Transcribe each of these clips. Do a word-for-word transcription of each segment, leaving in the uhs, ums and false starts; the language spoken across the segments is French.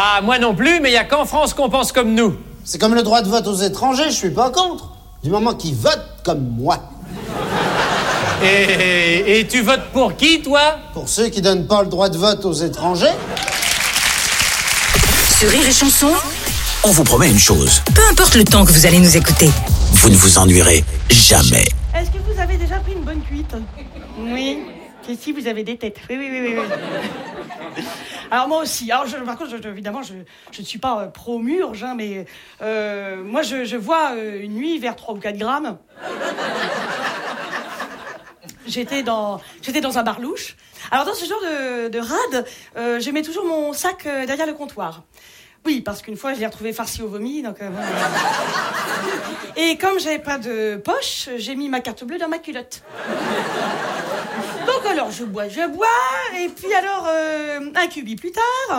Ah, moi non plus, mais il n'y a qu'en France qu'on pense comme nous. C'est comme le droit de vote aux étrangers, je suis pas contre. Du moment qu'ils votent comme moi. Et, et tu votes pour qui, toi? Pour ceux qui donnent pas le droit de vote aux étrangers. Sur Rire et Chanson, on vous promet une chose. Peu importe le temps que vous allez nous écouter, vous ne vous ennuierez jamais. Est-ce que vous avez déjà pris une bonne cuite? Oui. Et si vous avez des têtes? Oui, oui, oui, oui. oui. Alors moi aussi. Alors je, par contre, je, évidemment, je, je ne suis pas euh, pro-murge, hein, mais euh, moi, je, je vois euh, une nuit vers trois ou quatre grammes. J'étais dans, j'étais dans un bar louche. Alors dans ce genre de, de rade, euh, je mets toujours mon sac euh, derrière le comptoir. Oui, parce qu'une fois, je l'ai retrouvé farci au vomi, donc... Euh, bon. Et comme j'avais pas de poche, j'ai mis ma carte bleue dans ma culotte. Donc alors, je bois, je bois, et puis alors, euh, un cubi plus tard...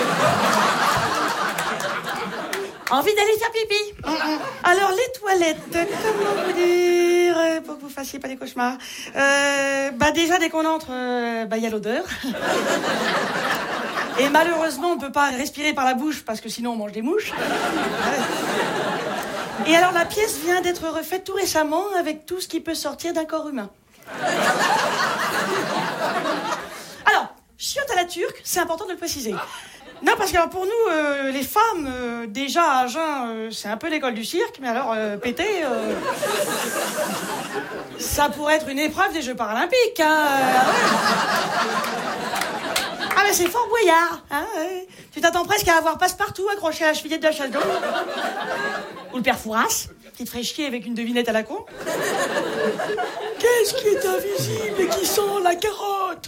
Envie d'aller faire pipi. Alors, les toilettes, comment vous dire, pour que vous fassiez pas des cauchemars. Euh, bah déjà, dès qu'on entre, euh, bah il y a l'odeur. Et malheureusement, on peut pas respirer par la bouche, parce que sinon on mange des mouches. Et alors, la pièce vient d'être refaite tout récemment, avec tout ce qui peut sortir d'un corps humain. Alors, chiotte à la turque, c'est important de le préciser. Non, parce que alors, pour nous, euh, les femmes, euh, déjà à Agen, euh, c'est un peu l'école du cirque, mais alors, euh, péter, euh, ça pourrait être une épreuve des Jeux paralympiques, hein. Euh, ah, mais c'est Fort Boyard, hein. Ouais. Tu t'attends presque à avoir Passe-Partout accroché à la chevillette de la chasse d'eau. Ou le père Fouras, qui te ferait chier avec une devinette à la con. Qu'est-ce qui est invisible et qui sent la carotte?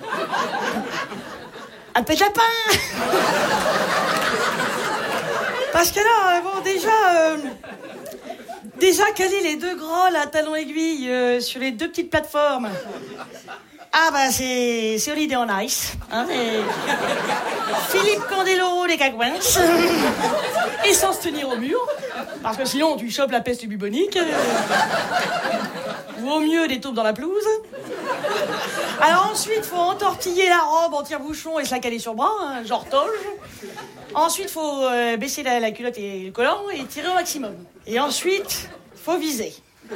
Un peu de lapin. Parce que là, bon, déjà... Euh, déjà, caler les deux gros, là, talons aiguilles, euh, sur les deux petites plateformes... Ah bah c'est c'est Holiday on Ice, hein, Philippe Candeloro des Cagouins, et sans se tenir au mur, parce que sinon tu chopes la peste bubonique, ou au mieux des taupes dans la pelouse. Alors ensuite faut entortiller la robe en tire-bouchon et se la caler sur le bras, hein, genre toge. Ensuite faut euh, baisser la, la culotte et le collant et tirer au maximum. Et ensuite faut viser.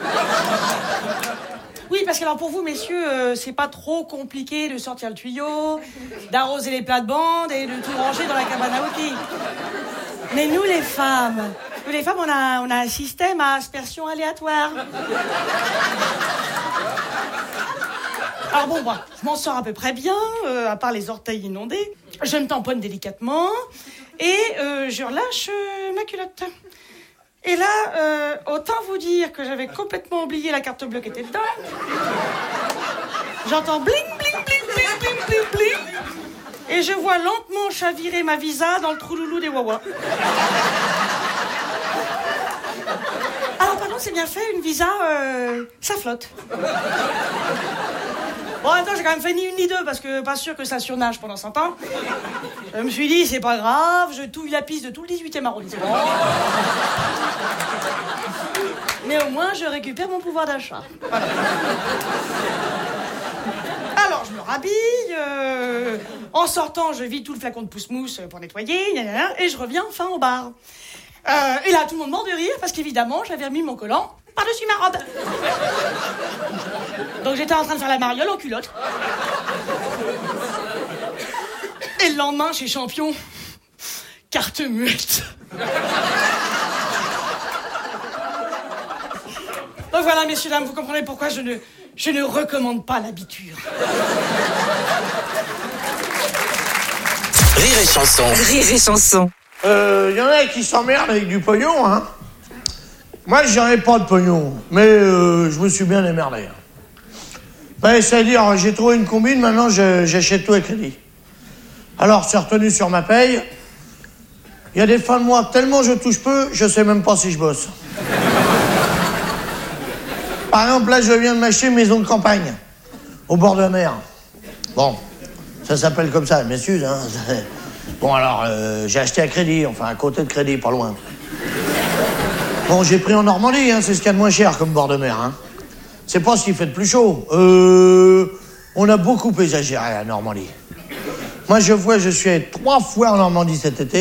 Oui, parce que alors pour vous, messieurs, euh, c'est pas trop compliqué de sortir le tuyau, d'arroser les plates-bandes et de tout ranger dans la cabane à hockey. Mais nous, les femmes, nous, les femmes, on a, on a un système à aspersion aléatoire. Alors bon, moi, je m'en sors à peu près bien, euh, à part les orteils inondés. Je me tamponne délicatement et euh, je relâche euh, ma culotte. Et là, euh, autant vous dire que j'avais complètement oublié la carte bleue qui était dedans. J'entends bling, bling, bling, bling, bling, bling, bling. Et je vois lentement chavirer ma visa dans le trou loulou des Wawa. Alors, pardon, c'est bien fait, une visa, euh, ça flotte. Bon, attends, j'ai quand même fait ni une ni deux, parce que pas sûr que ça surnage pendant cent ans. Je me suis dit, c'est pas grave, je touille la piste de tout le dix-huitième arrondissement. Mais au moins, je récupère mon pouvoir d'achat. Voilà. Alors, je me rhabille. Euh, en sortant, je vide tout le flacon de pousse-mousse pour nettoyer. Et je reviens enfin au bar. Euh, et là, tout le monde mord de rire, parce qu'évidemment, j'avais remis mon collant par-dessus ma robe. Donc, j'étais en train de faire la mariole en culotte. Et le lendemain, chez Champion, carte muette. Donc voilà, messieurs, dames, vous comprenez pourquoi je ne, je ne recommande pas l'habitude. Rire et Chanson. Rire et Chanson. Il euh, y en a qui s'emmerdent avec du pognon, hein. Moi, j'aurais pas de pognon, mais euh, je me suis bien émerdé. Ben, c'est-à-dire, j'ai trouvé une combine, maintenant je, j'achète tout à crédit. Alors, c'est retenu sur ma paye. Il y a des fins de mois, tellement je touche peu, je sais même pas si je bosse. Par exemple, là, je viens de m'acheter une maison de campagne, au bord de la mer. Bon, ça s'appelle comme ça, m'excuse, hein. Bon, alors, euh, j'ai acheté à crédit, enfin, à côté de crédit, pas loin. Bon, j'ai pris en Normandie, hein, c'est ce qu'il y a de moins cher comme bord de mer, hein. C'est pas ce qui fait de plus chaud. Euh, on a beaucoup exagéré à Normandie. Moi, je vois, je suis allé trois fois en Normandie cet été.